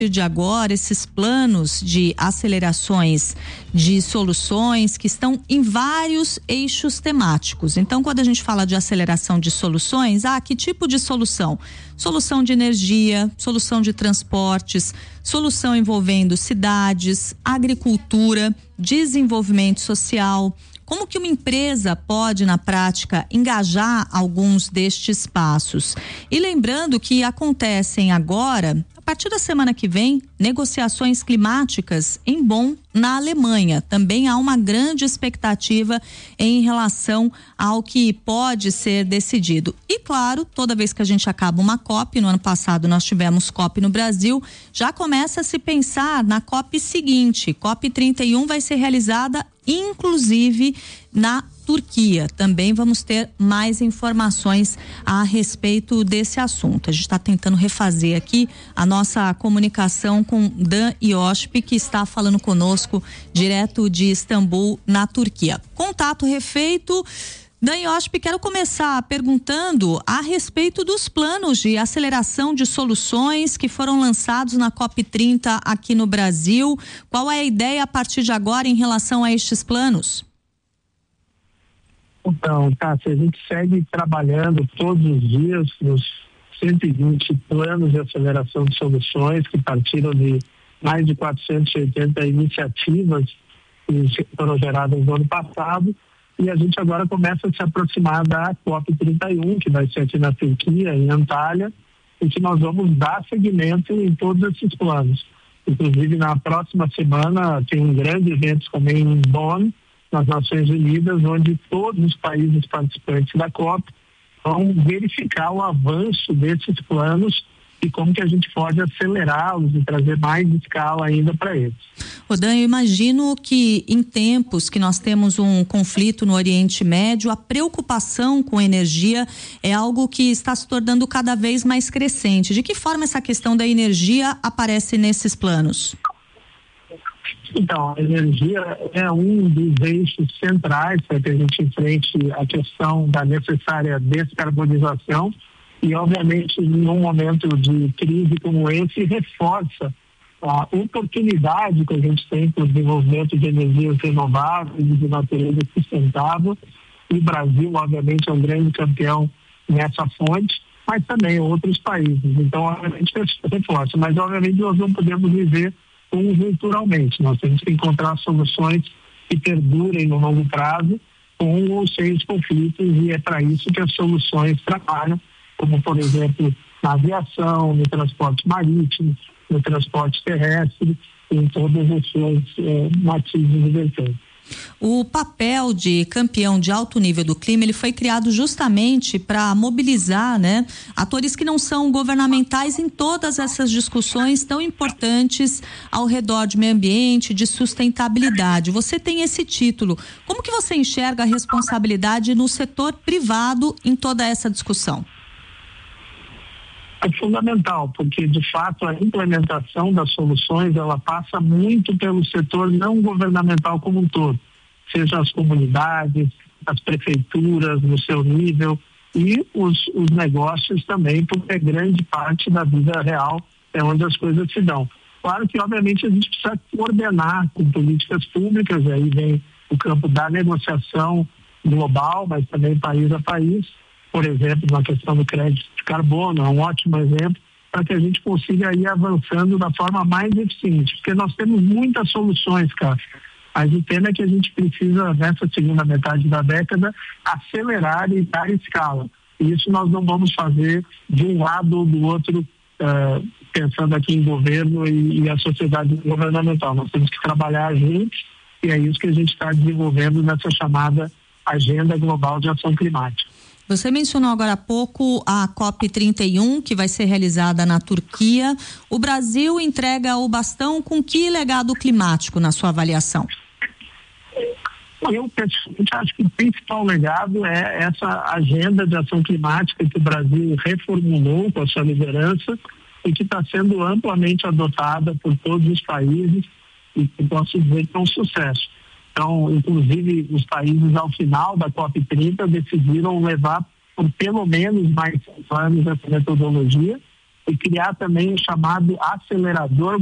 de agora esses planos de acelerações de soluções que estão em vários eixos temáticos. Então, quando a gente fala de aceleração de soluções, que tipo de solução? Solução de energia, solução de transportes, solução envolvendo cidades, agricultura, desenvolvimento social. Como que uma empresa pode, na prática, engajar alguns destes passos? E lembrando que acontecem agora, a partir da semana que vem, negociações climáticas em Bonn, na Alemanha. Também há uma grande expectativa em relação ao que pode ser decidido. E claro, toda vez que a gente acaba uma COP, no ano passado nós tivemos COP no Brasil, já começa a se pensar na COP seguinte. COP 31 vai ser realizada inclusive na Turquia. Também vamos ter mais informações a respeito desse assunto. A gente está tentando refazer aqui a nossa comunicação com Dan Iosp, que está falando conosco direto de Istambul, na Turquia. Contato refeito. Dan Iosp, quero começar perguntando a respeito dos planos de aceleração de soluções que foram lançados na COP30 aqui no Brasil. Qual é a ideia a partir de agora em relação a estes planos? Então, Tássia, a gente segue trabalhando todos os dias nos 120 planos de aceleração de soluções que partiram de mais de 480 iniciativas que foram geradas no ano passado. E a gente agora começa a se aproximar da COP31, que vai ser aqui na Turquia, em Antalya, e que nós vamos dar seguimento em todos esses planos. Inclusive, na próxima semana, tem um grande evento também em Bonn, nas Nações Unidas, onde todos os países participantes da COP vão verificar o avanço desses planos e como que a gente pode acelerá-los e trazer mais escala ainda para eles. Rodan, eu imagino que em tempos que nós temos um conflito no Oriente Médio, a preocupação com energia é algo que está se tornando cada vez mais crescente. De que forma essa questão da energia aparece nesses planos? Então, a energia é um dos eixos centrais para que a gente enfrente a questão da necessária descarbonização e, obviamente, num momento de crise como esse, reforça a oportunidade que a gente tem para o desenvolvimento de energias renováveis e de natureza sustentável. E o Brasil, obviamente, é um grande campeão nessa fonte, mas também outros países. Então, obviamente, reforça. Mas, obviamente, nós não podemos viver conjunturalmente. Nós temos que encontrar soluções que perdurem no longo prazo, com ou sem os conflitos, e é para isso que as soluções trabalham, como, por exemplo, na aviação, no transporte marítimo, no transporte terrestre, em todas as suas matizes e vertentes. O papel de campeão de alto nível do clima, ele foi criado justamente para mobilizar, atores que não são governamentais em todas essas discussões tão importantes ao redor de meio ambiente, de sustentabilidade. Você tem esse título. Como que você enxerga a responsabilidade no setor privado em toda essa discussão? É fundamental, porque de fato a implementação das soluções ela passa muito pelo setor não governamental como um todo, seja as comunidades, as prefeituras no seu nível e os negócios também, porque grande parte da vida real é onde as coisas se dão. Claro que obviamente a gente precisa coordenar com políticas públicas, aí vem o campo da negociação global, mas também país a país. Por exemplo, na questão do crédito de carbono, é um ótimo exemplo para que a gente consiga ir avançando da forma mais eficiente, porque nós temos muitas soluções, cara, mas o tema é que a gente precisa, nessa segunda metade da década, acelerar e dar escala. E isso nós não vamos fazer de um lado ou do outro, pensando aqui em governo e a sociedade governamental. Nós temos que trabalhar juntos e é isso que a gente está desenvolvendo nessa chamada Agenda Global de Ação Climática. Você mencionou agora há pouco a COP31, que vai ser realizada na Turquia. O Brasil entrega o bastão com que legado climático na sua avaliação? Eu pessoalmente acho que o principal legado é essa agenda de ação climática que o Brasil reformulou com a sua liderança e que está sendo amplamente adotada por todos os países e que posso dizer que é um sucesso. Então, inclusive, os países ao final da COP30 decidiram levar por pelo menos mais 5 anos essa metodologia e criar também o chamado acelerador